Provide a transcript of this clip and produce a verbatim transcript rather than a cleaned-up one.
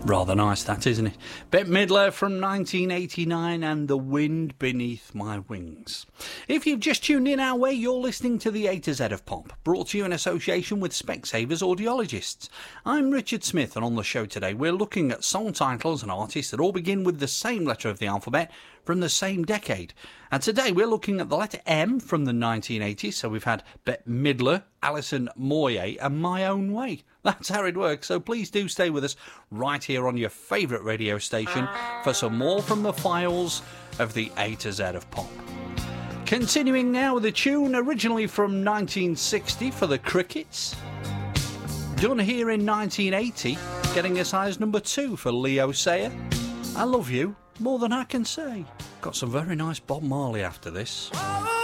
Rather nice, that, isn't it? Bette Midler from nineteen eighty-nine and The Wind Beneath My Wings. If you've just tuned in our way, you're listening to the A to Z of Pop, brought to you in association with Specsavers Audiologists. I'm Richard Smith, and on the show today we're looking at song titles and artists that all begin with the same letter of the alphabet from the same decade. And today we're looking at the letter M from the nineteen eighties, so we've had Bette Midler, Alison Moyet and My Own Way. That's how it works, so please do stay with us right here on your favourite radio station for some more from the files of the A to Z of Pop. Continuing now with a tune originally from nineteen sixty for the Crickets, done here in nineteen eighty, getting as high as number two for Leo Sayer. I Love You More Than I Can Say. Got some very nice Bob Marley after this.